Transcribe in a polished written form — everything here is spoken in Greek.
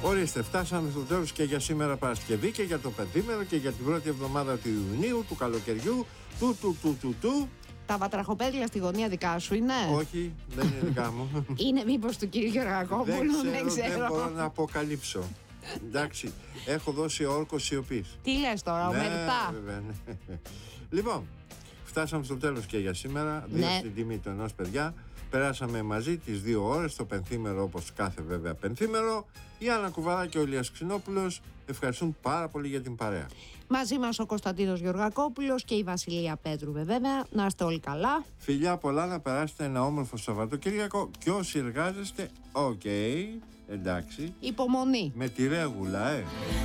Ορίστε, φτάσαμε στο τέλος και για σήμερα Παρασκευή και για το πενθήμερο και για την πρώτη εβδομάδα του Ιουνίου, του καλοκαιριού, του. Τα βατραχοπέδια στη γωνία δικά σου είναι? Όχι, δεν είναι δικά μου. Είναι μήπως του κύριου Γεωργακόπουλου? Δεν ξέρω. Δεν μπορώ να αποκαλύψω. Εντάξει, έχω δώσει όρκο σιωπής. Τι λες τώρα, ομερτά? Βέβαια, ναι. Λοιπόν, φτάσαμε στο τέλος και για σήμερα. Ναι. Δύο στην τιμή του ενός, παιδιά. Περάσαμε μαζί τις 2 ώρες, το πενθήμερο όπως κάθε βέβαια πενθήμερο. Η Άννα Κουβαρά και ο Ηλίας Ξινόπουλος ευχαριστούν πάρα πολύ για την παρέα. Μαζί μας ο Κωνσταντίνος Γεωργακόπουλος και η Βασιλεία Πέτρου βέβαια. Να είστε όλοι καλά. Φιλιά πολλά, να περάσετε ένα όμορφο Σαββατοκύριακο και όσοι εργάζεστε, εντάξει. Υπομονή. Με τη ρέγουλα,